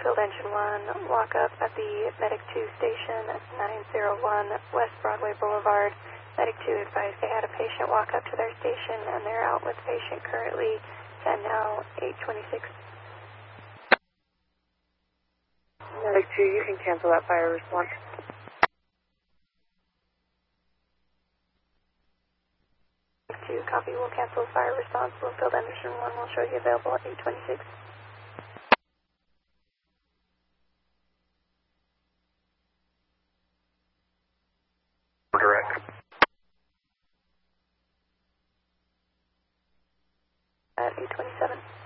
Bloomfield Engine 1, walk up at the Medic 2 station at 901 West Broadway Boulevard. Medic 2 advised they had a patient walk up to their station and they're out with patient currently, and now 826. Medic 2, you can cancel that fire response. Medic 2, copy, we'll cancel fire response. Bloomfield Engine 1 will show you available at 826. Direct. At 827.